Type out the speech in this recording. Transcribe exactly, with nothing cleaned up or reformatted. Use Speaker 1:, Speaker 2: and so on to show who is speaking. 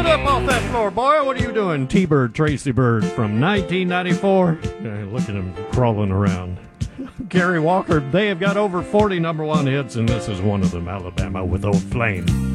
Speaker 1: Get up off that floor, boy. What are you doing? T-Bird, Tracy Bird from nineteen ninety-four. Uh, look at him crawling around. Gary Walker, they have got over forty number one hits, and this is one of them, Alabama with Old Flame.